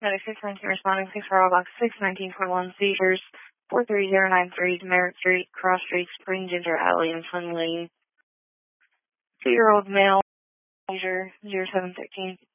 9619 responding 6 for all box 619.1 seizures, 43093 Demerit Street, Cross Street, Spring Ginger Alley, and Fun Lane. 2-year-old male, seizure 0713.